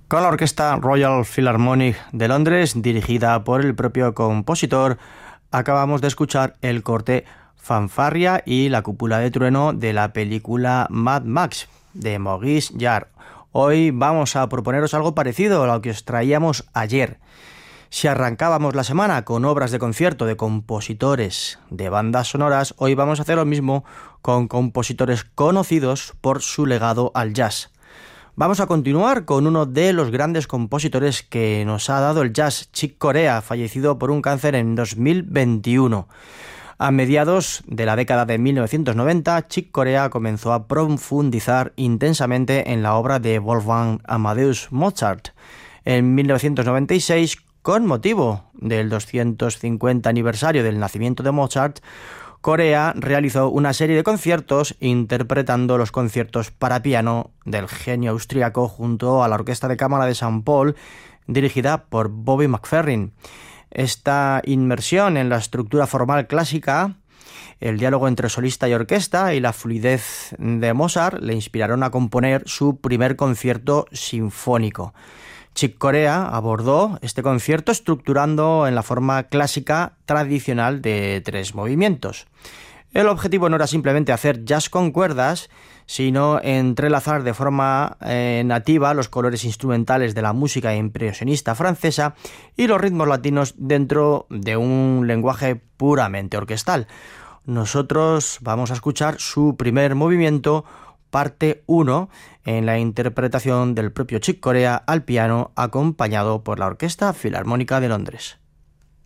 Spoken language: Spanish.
Con la orquesta Royal Philharmonic de Londres, dirigida por el propio compositor, acabamos de escuchar el corte Fanfarria y la cúpula de trueno de la película Mad Max de Maurice Jarre. Hoy vamos a proponeros algo parecido a lo que os traíamos ayer. Si arrancábamos la semana con obras de concierto de compositores de bandas sonoras, hoy vamos a hacer lo mismo con compositores conocidos por su legado al jazz. Vamos a continuar con uno de los grandes compositores que nos ha dado el jazz, Chick Corea, fallecido por un cáncer en 2021. A mediados de la década de 1990, Chick Corea comenzó a profundizar intensamente en la obra de Wolfgang Amadeus Mozart. En 1996, con motivo del 250 aniversario del nacimiento de Mozart, Corea realizó una serie de conciertos interpretando los conciertos para piano del genio austríaco junto a la Orquesta de Cámara de St. Paul, dirigida por Bobby McFerrin. Esta inmersión en la estructura formal clásica, el diálogo entre solista y orquesta y la fluidez de Mozart le inspiraron a componer su primer concierto sinfónico. Chick Corea abordó este concierto estructurando en la forma clásica tradicional de 3 movimientos. El objetivo no era simplemente hacer jazz con cuerdas, sino entrelazar de forma nativa los colores instrumentales de la música impresionista francesa y los ritmos latinos dentro de un lenguaje puramente orquestal. Nosotros vamos a escuchar su primer movimiento, parte 1, en la interpretación del propio Chick Corea al piano, acompañado por la Orquesta Filarmónica de Londres.